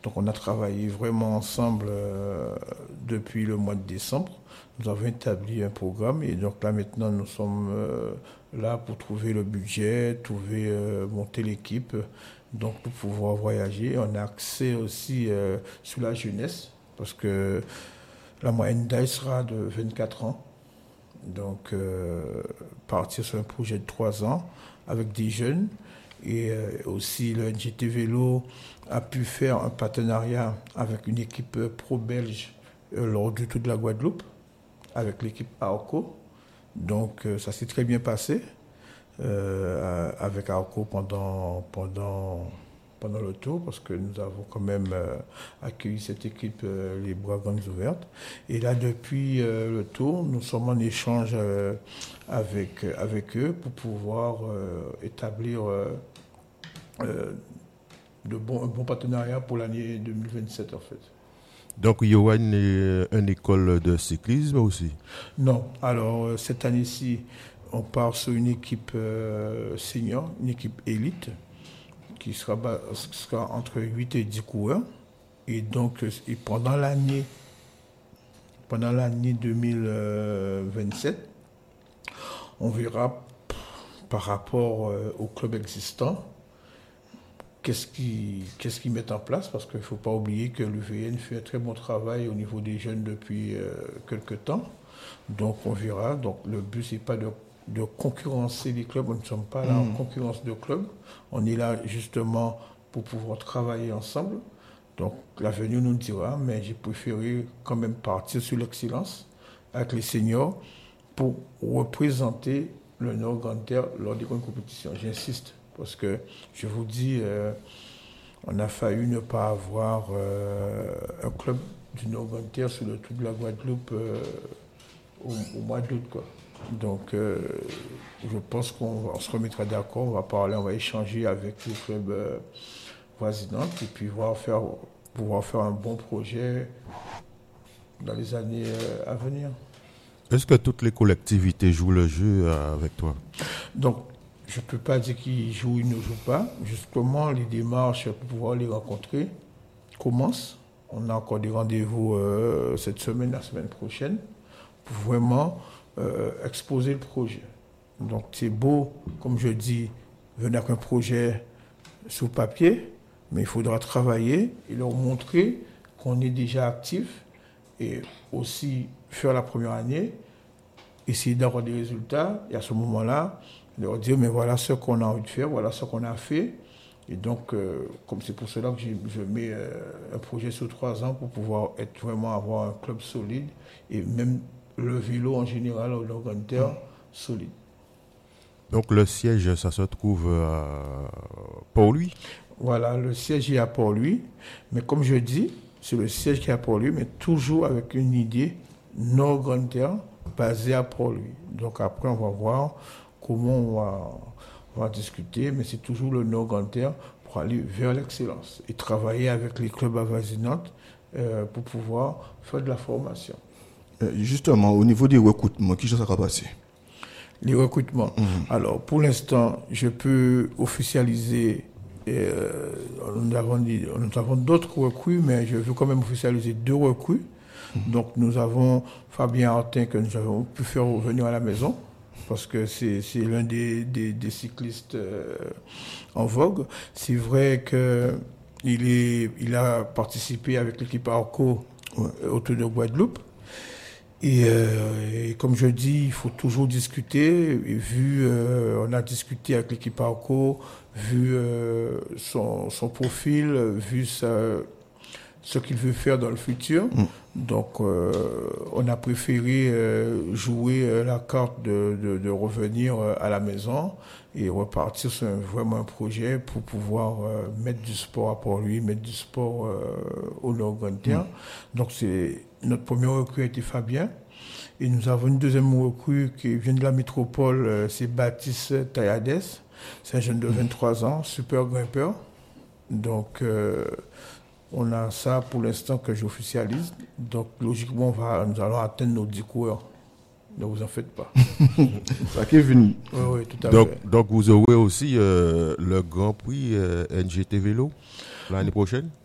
Donc on a travaillé vraiment ensemble depuis le mois de décembre. Nous avons établi un programme et donc là maintenant nous sommes là pour trouver le budget, monter l'équipe, donc pour pouvoir voyager. On a axé aussi sur la jeunesse parce que la moyenne d'âge sera de 24 ans. Donc partir sur un projet de 3 ans avec des jeunes. Et aussi, le NGT Vélo a pu faire un partenariat avec une équipe pro-belge lors du Tour de la Guadeloupe, avec l'équipe AOCO. Donc, ça s'est très bien passé avec AOCO pendant le tour, parce que nous avons quand même accueilli cette équipe les bras grands ouvertes. Et là, depuis le tour, nous sommes en échange avec eux pour pouvoir établir un bon partenariat pour l'année 2027 en fait. Donc il y aura une école de cyclisme aussi? Non, alors cette année-ci, on part sur une équipe senior, une équipe élite, qui sera entre 8 et 10 coureurs. Et donc, pendant l'année 2027, on verra par rapport au club existant, qu'est-ce qu'ils mettent en place, parce qu'il ne faut pas oublier que l'UVN fait un très bon travail au niveau des jeunes depuis quelques temps. Donc on verra. Donc le but, ce n'est pas de concurrencer les clubs. Nous ne sommes pas là en concurrence de clubs. On est là justement pour pouvoir travailler ensemble. Donc l'avenir nous dira, mais j'ai préféré quand même partir sur l'excellence avec les seniors pour représenter le Nord-Grande-Terre lors des grandes compétitions. J'insiste. Parce que, je vous dis, on a failli ne pas avoir un club du Nord-Grande-Terre sur le Tour de la Guadeloupe au mois d'août, quoi. Donc, je pense qu'on se remettra d'accord, on va parler, on va échanger avec les clubs voisinants et puis pouvoir faire un bon projet dans les années à venir. Est-ce que toutes les collectivités jouent le jeu avec toi? Donc, je ne peux pas dire qu'ils jouent, ils ne jouent pas. Justement, les démarches pour pouvoir les rencontrer commencent. On a encore des rendez-vous cette semaine, la semaine prochaine, pour vraiment exposer le projet. Donc c'est beau, comme je dis, venir avec un projet sur papier, mais il faudra travailler et leur montrer qu'on est déjà actif et aussi faire la première année, essayer d'avoir des résultats et à ce moment-là, leur dire, mais voilà ce qu'on a envie de faire, voilà ce qu'on a fait. Et donc, comme c'est pour cela que je mets un projet sur 3 ans pour pouvoir avoir un club solide et même le vélo en général au Nord-Grande-Terre solide. Donc le siège, ça se trouve à Port-Louis? Voilà, le siège est à Port-Louis. Mais comme je dis, c'est le siège qui est à Port-Louis, mais toujours avec une idée Nord-Grande-Terre basée à Port-Louis. Donc après, on va voir comment on va discuter, mais c'est toujours le Nord-Grande-Terre pour aller vers l'excellence et travailler avec les clubs avoisinants pour pouvoir faire de la formation. Justement, au niveau des recrutements, qui ça va passer? Les recrutements. Alors, pour l'instant, je peux officialiser, nous avons d'autres recrues, mais je veux quand même officialiser 2 recrues. Donc, nous avons Fabien Artin que nous avons pu faire revenir à la maison, parce que c'est l'un des cyclistes en vogue. C'est vrai qu'il a participé avec l'équipe AOCO au Tour de Guadeloupe. Et comme je dis, il faut toujours discuter. Et on a discuté avec l'équipe AOCO, vu son profil, vu ce qu'il veut faire dans le futur. Donc, on a préféré jouer la carte de revenir à la maison et repartir sur vraiment un projet pour pouvoir mettre du sport à Port-Louis, mettre du sport au Nord-Grande-Terre. Donc, notre premier recrue a été Fabien. Et nous avons une deuxième recrue qui vient de la métropole, c'est Baptiste Taillades. C'est un jeune de 23 ans, super grimpeur. Donc, on a ça pour l'instant que j'officialise. Donc, logiquement, nous allons atteindre nos 10 coureurs. Ne vous en faites pas. Ça qui est venu. Oui, tout à fait. Donc, vous aurez aussi le Grand Prix NGT Vélo l'année prochaine?